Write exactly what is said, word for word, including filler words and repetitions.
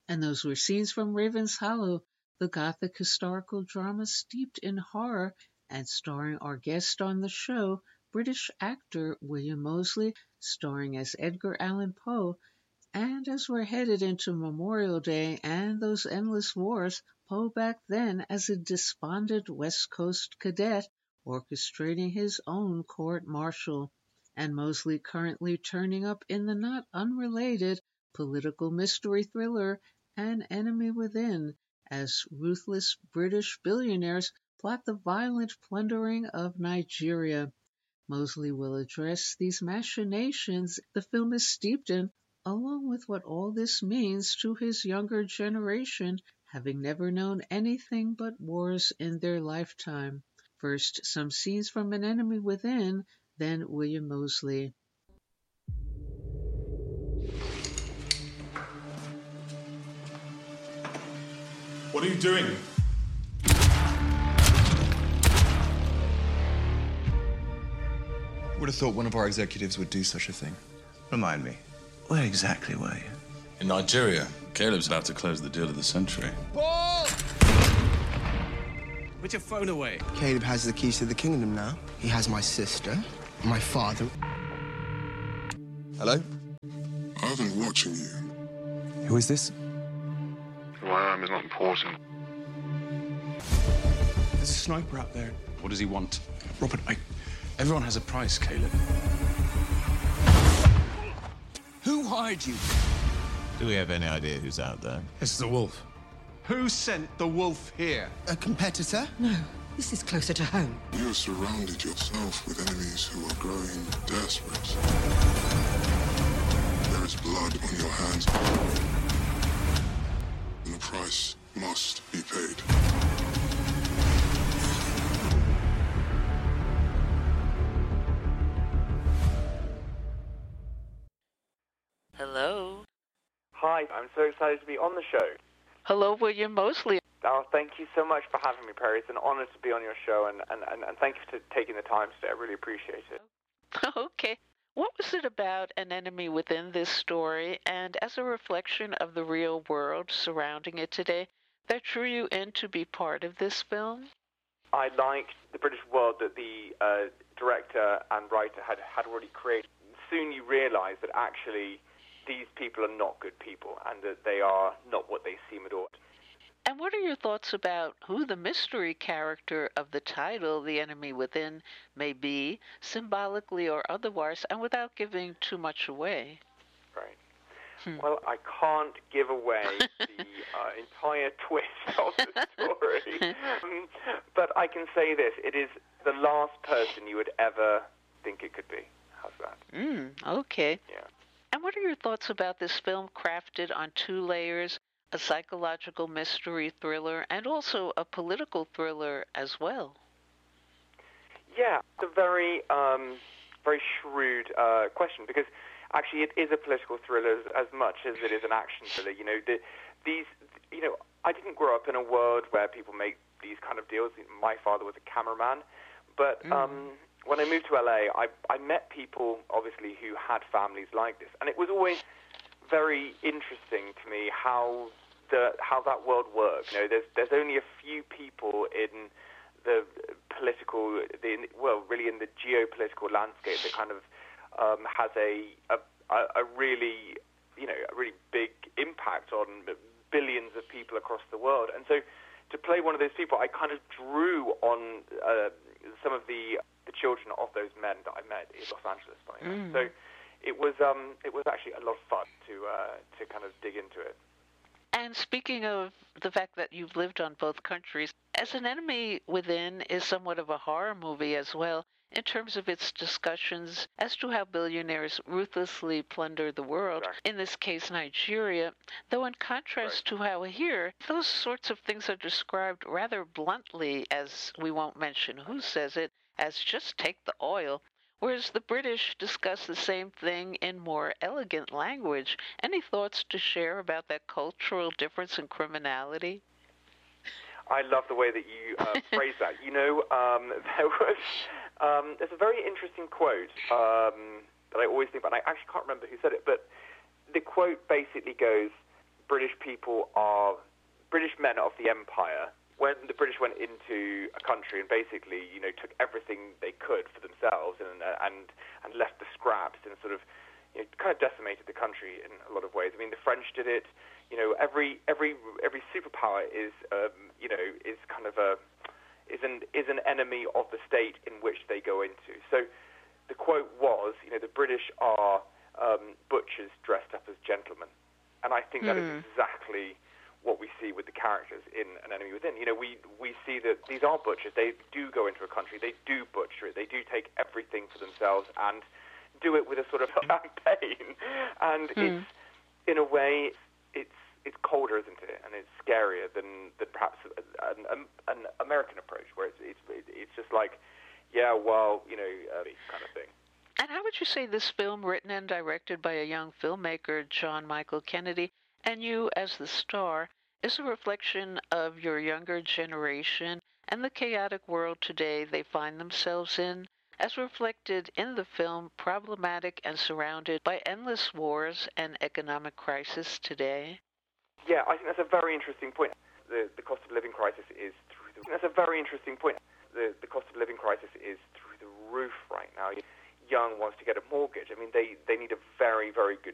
And those were scenes from Raven's Hollow, the Gothic historical drama steeped in horror and starring our guest on the show, British actor William Moseley, starring as Edgar Allan Poe. And as we're headed into Memorial Day and those endless wars, Poe back then as a despondent West Coast cadet orchestrating his own court-martial, and Moseley currently turning up in the not unrelated political mystery thriller An Enemy Within, as ruthless British billionaires plot the violent plundering of Nigeria. Moseley will address these machinations the film is steeped in, along with what all this means to his younger generation, having never known anything but wars in their lifetime. First, some scenes from An Enemy Within, then William Moseley. What are you doing? Would have thought one of our executives would do such a thing. Remind me, where exactly were you? In Nigeria. Caleb's about to close the deal of the century. Paul! Put your phone away. Caleb has the keys to the kingdom now. He has my sister, my father. Hello? I've been watching you. Who is this? Who I am is not important. There's a sniper out there. What does he want? Robert, I... Everyone has a price, Caleb. Who hired you? Do we have any idea who's out there? It's the wolf. Who sent the wolf here? A competitor? No, this is closer to home. You have surrounded yourself with enemies who are growing desperate. There is blood on your hands. And the price must be paid. Hello. Hi, I'm so excited to be on the show. Hello, William Moseley. Oh, thank you so much for having me, Perry. It's an honor to be on your show, and, and, and, and thank you for taking the time today. I really appreciate it. Okay. What was it about An Enemy Within this story, and as a reflection of the real world surrounding it today, that drew you in to be part of this film? I liked the British world that the uh, director and writer had, had already created. Soon you realize that actually these people are not good people, and that they are not what they seem at all. And what are your thoughts about who the mystery character of the title, The Enemy Within, may be, symbolically or otherwise, and without giving too much away? Right. Hmm. Well, I can't give away the uh, entire twist of the story, um, but I can say this. It is the last person you would ever think it could be. How's that? Mm, okay. Yeah. And what are your thoughts about this film crafted on two layers, a psychological mystery thriller and also a political thriller as well? Yeah, it's a very, um, very shrewd uh, question, because actually it is a political thriller as, as much as it is an action thriller. You know, the, these, you know, I didn't grow up in a world where people make these kind of deals. My father was a cameraman, but mm. um, when I moved to L A, I, I met people, obviously, who had families like this. And it was always very interesting to me how the how that world works. You know, there's there's only a few people in the political, the, well, really in the geopolitical landscape that kind of um, has a, a a really, you know, a really big impact on billions of people across the world. And so to play one of those people, I kind of drew on uh, some of the the children of those men that I met in Los Angeles. Mm. So it was um, it was actually a lot of fun to uh, to kind of dig into it. And speaking of the fact that you've lived on both countries, As An Enemy Within is somewhat of a horror movie as well, in terms of its discussions as to how billionaires ruthlessly plunder the world, right. in this case Nigeria, though in contrast right. to how here, those sorts of things are described rather bluntly, as we won't mention who says it, as just take the oil, whereas the British discuss the same thing in more elegant language. Any thoughts to share about that cultural difference in criminality? I love the way that you uh, phrase that. You know, um, there was um, there's a very interesting quote um, that I always think about, and I actually can't remember who said it, but the quote basically goes, British people are British men of the Empire. When the British went into a country and basically, you know, took everything they could for themselves and uh, and and left the scraps and sort of, you know, kind of decimated the country in a lot of ways. I mean, the French did it. You know, every every every superpower is, um, you know, is kind of a is an is an enemy of the state in which they go into. So, the quote was, you know, the British are um, butchers dressed up as gentlemen, and I think that mm. is exactly what we see with the characters in An Enemy Within. You know, we we see that these are butchers. They do go into a country. They do butcher it. They do take everything for themselves and do it with a sort of campaign. And mm. it's, in a way, it's it's colder, isn't it? And it's scarier than, than perhaps an, an, an American approach, where it's, it's it's just like, yeah, well, you know, uh, kind of thing. And how would you say this film, written and directed by a young filmmaker, John Michael Kennedy, and you as the star, is a reflection of your younger generation and the chaotic world today they find themselves in, as reflected in the film, problematic and surrounded by endless wars and economic crisis today? Yeah, I think that's a very interesting point. The the cost of living crisis is through the. That's a very interesting point. The the cost of living crisis is through the roof right now. Young wants to get a mortgage. I mean, they, they need a very, very good